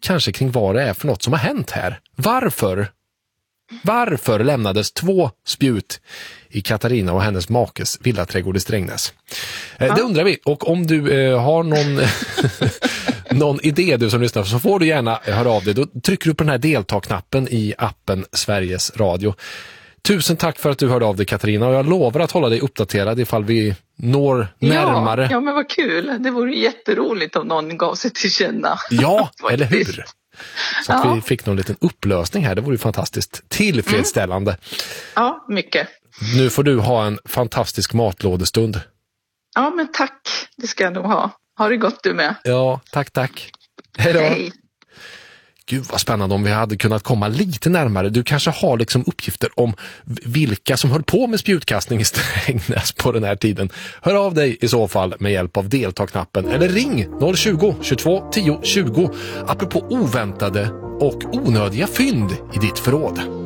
kanske kring vad det är för något som har hänt här. Varför lämnades 2 spjut i Katarina och hennes makes villaträdgård i Strängnäs? Det undrar vi. Och om du har någon idé, du som lyssnar, så får du gärna höra av dig. Då trycker du på den här delta-knappen i appen Sveriges Radio. Tusen tack för att du hörde av dig, Katarina, och jag lovar att hålla dig uppdaterad ifall vi når närmare. Ja, men vad kul. Det vore jätteroligt om någon gav sig till känna. Ja, eller hur? Så att vi fick någon liten upplösning här. Det vore ju fantastiskt tillfredsställande. Ja, mycket. Nu får du ha en fantastisk matlådestund. Ja, men tack. Det ska jag nog ha. Ha det gott du med. Ja, tack. Hej då. Hej. Gud vad spännande om vi hade kunnat komma lite närmare. Du kanske har liksom uppgifter om vilka som höll på med spjutkastning i Strängnäs på den här tiden. Hör av dig i så fall med hjälp av delta-knappen eller ring 020 22 10 20 apropå oväntade och onödiga fynd i ditt förråd.